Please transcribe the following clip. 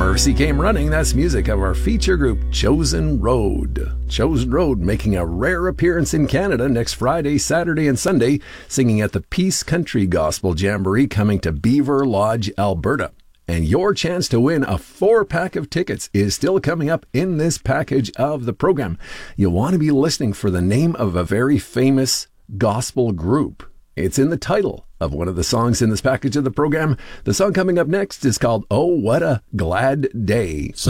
Mercy Came Running, that's music of our feature group, Chosen Road. Chosen Road making a rare appearance in Canada next Friday, Saturday, and Sunday, singing at the Peace Country Gospel Jamboree coming to Beaver Lodge, Alberta. And your chance to win a 4-pack of tickets is still coming up in this package of the program. You'll want to be listening for the name of a very famous gospel group. It's in the title of one of the songs in this package of the program. The song coming up next is called Oh What a Glad Day.